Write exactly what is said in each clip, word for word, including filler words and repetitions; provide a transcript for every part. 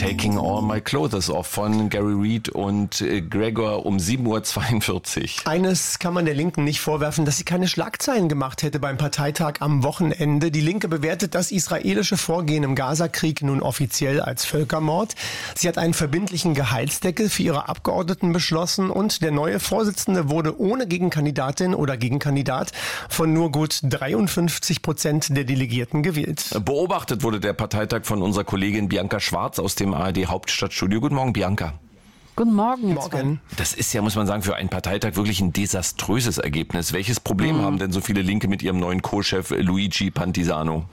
Taking All My Clothes Off von Gary Reed und Gregor um sieben Uhr zweiundvierzig. Eines kann man der Linken nicht vorwerfen, dass sie keine Schlagzeilen gemacht hätte beim Parteitag am Wochenende. Die Linke bewertet das israelische Vorgehen im Gazakrieg nun offiziell als Völkermord. Sie hat einen verbindlichen Gehaltsdeckel für ihre Abgeordneten beschlossen und der neue Vorsitzende wurde ohne Gegenkandidatin oder Gegenkandidat von nur gut dreiundfünfzig Prozent der Delegierten gewählt. Beobachtet wurde der Parteitag von unserer Kollegin Bianca Schwarz aus dem A R D Hauptstadtstudio. Guten Morgen, Bianca. Guten Morgen. Morgen. Das ist ja, muss man sagen, für einen Parteitag wirklich ein desaströses Ergebnis. Welches Problem mhm. haben denn so viele Linke mit ihrem neuen Co-Chef Luigi Pantisano?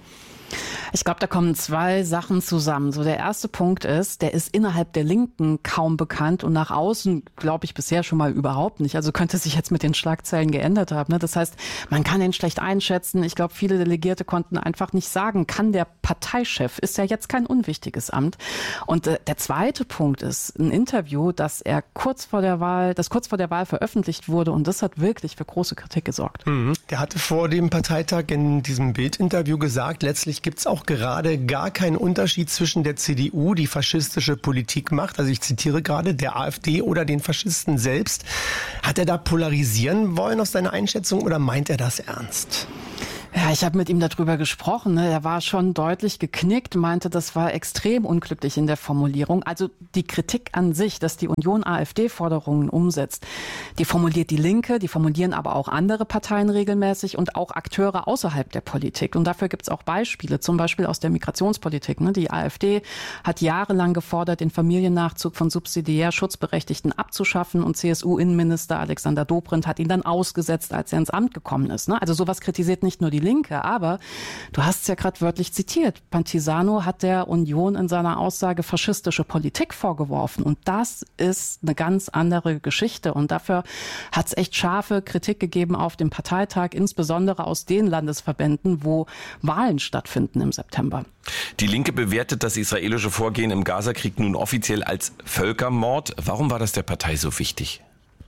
Ich glaube, da kommen zwei Sachen zusammen. So, der erste Punkt ist, der ist innerhalb der Linken kaum bekannt und nach außen, glaube ich, bisher schon mal überhaupt nicht. Also könnte sich jetzt mit den Schlagzeilen geändert haben. Ne? Das heißt, man kann ihn schlecht einschätzen. Ich glaube, viele Delegierte konnten einfach nicht sagen, kann der Parteichef, ist ja jetzt kein unwichtiges Amt. Und äh, der zweite Punkt ist ein Interview, das er kurz vor der Wahl, das kurz vor der Wahl veröffentlicht wurde und das hat wirklich für große Kritik gesorgt. Mhm. Der hatte vor dem Parteitag in diesem Bildinterview gesagt, letztlich gibt es auch gerade gar keinen Unterschied zwischen der C D U, die faschistische Politik macht, also ich zitiere gerade, der AfD oder den Faschisten selbst. Hat er da polarisieren wollen aus seiner Einschätzung oder meint er das ernst? Ja, ich habe mit ihm darüber gesprochen. Ne? Er war schon deutlich geknickt, meinte, das war extrem unglücklich in der Formulierung. Also die Kritik an sich, dass die Union AfD-Forderungen umsetzt, die formuliert die Linke, die formulieren aber auch andere Parteien regelmäßig und auch Akteure außerhalb der Politik. Und dafür gibt es auch Beispiele, zum Beispiel aus der Migrationspolitik. Ne? Die AfD hat jahrelang gefordert, den Familiennachzug von subsidiär Schutzberechtigten abzuschaffen und C S U-Innenminister Alexander Dobrindt hat ihn dann ausgesetzt, als er ins Amt gekommen ist. Ne? Also sowas kritisiert nicht nur die Linke, aber du hast es ja gerade wörtlich zitiert. Pantisano hat der Union in seiner Aussage faschistische Politik vorgeworfen und das ist eine ganz andere Geschichte und dafür hat es echt scharfe Kritik gegeben auf dem Parteitag, insbesondere aus den Landesverbänden, wo Wahlen stattfinden im September. Die Linke bewertet das israelische Vorgehen im Gazakrieg nun offiziell als Völkermord. Warum war das der Partei so wichtig?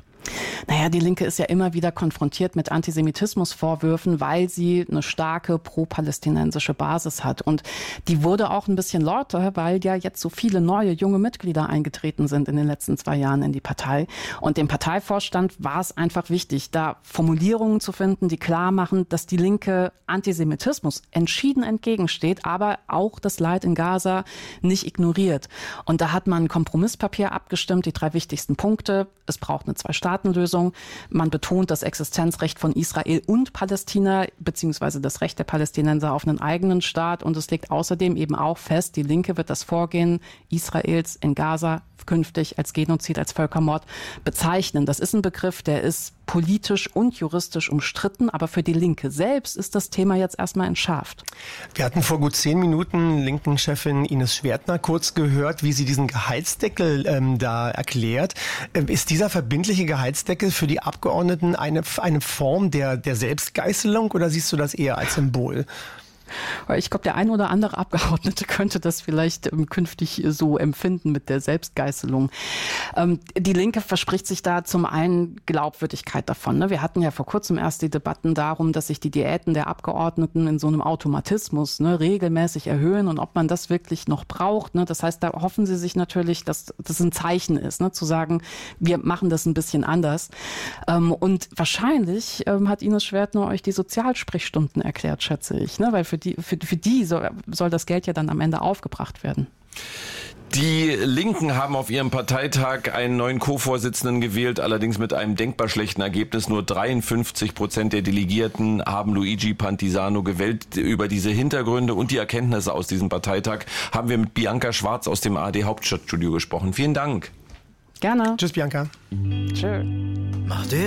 Naja, die Linke ist ja immer wieder konfrontiert mit Antisemitismusvorwürfen, weil sie eine starke pro-palästinensische Basis hat. Und die wurde auch ein bisschen lauter, weil ja jetzt so viele neue junge Mitglieder eingetreten sind in den letzten zwei Jahren in die Partei. Und dem Parteivorstand war es einfach wichtig, da Formulierungen zu finden, die klar machen, dass die Linke Antisemitismus entschieden entgegensteht, aber auch das Leid in Gaza nicht ignoriert. Und da hat man ein Kompromisspapier abgestimmt, die drei wichtigsten Punkte. Es braucht eine Zwei-Staaten-Lösung. Man betont das Existenzrecht von Israel und Palästina beziehungsweise das Recht der Palästinenser auf einen eigenen Staat. Und es legt außerdem eben auch fest, die Linke wird das Vorgehen Israels in Gaza künftig als Genozid, als Völkermord bezeichnen. Das ist ein Begriff, der ist politisch und juristisch umstritten, aber für die Linke selbst ist das Thema jetzt erstmal entschärft. Wir hatten vor gut zehn Minuten Linken-Chefin Ines Schwertner kurz gehört, wie sie diesen Gehaltsdeckel ähm, da erklärt. Ähm, ist dieser verbindliche Gehaltsdeckel für die Abgeordneten eine, eine Form der, der Selbstgeißelung oder siehst du das eher als Symbol? Ich glaube, der ein oder andere Abgeordnete könnte das vielleicht ähm, künftig so empfinden mit der Selbstgeißelung. Ähm, die Linke verspricht sich da zum einen Glaubwürdigkeit davon. Ne? Wir hatten ja vor kurzem erst die Debatten darum, dass sich die Diäten der Abgeordneten in so einem Automatismus ne, regelmäßig erhöhen und ob man das wirklich noch braucht. Ne? Das heißt, da hoffen sie sich natürlich, dass das ein Zeichen ist, ne? Zu sagen, wir machen das ein bisschen anders. Ähm, und wahrscheinlich ähm, hat Ines Schwertner euch die Sozialsprechstunden erklärt, schätze ich, ne? Weil für die, für, für die soll, soll das Geld ja dann am Ende aufgebracht werden. Die Linken haben auf ihrem Parteitag einen neuen Co-Vorsitzenden gewählt, allerdings mit einem denkbar schlechten Ergebnis. Nur dreiundfünfzig Prozent der Delegierten haben Luigi Pantisano gewählt. Über diese Hintergründe und die Erkenntnisse aus diesem Parteitag haben wir mit Bianca Schwarz aus dem A R D Hauptstadtstudio gesprochen. Vielen Dank. Gerne. Tschüss, Bianca. Tschö.